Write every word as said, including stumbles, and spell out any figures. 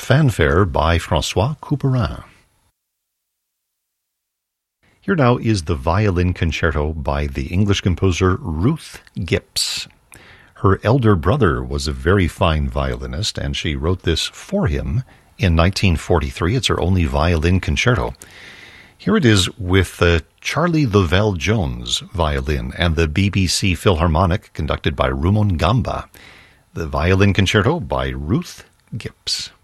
Fanfare by François Couperin. Here now is the violin concerto by the English composer Ruth Gipps. Her elder brother was a very fine violinist, and she wrote this for him in nineteen forty-three. It's her only violin concerto. Here it is with uh, Charlie Lovell-Jones violin and the B B C Philharmonic conducted by Rumon Gamba. The violin concerto by Ruth Gipps.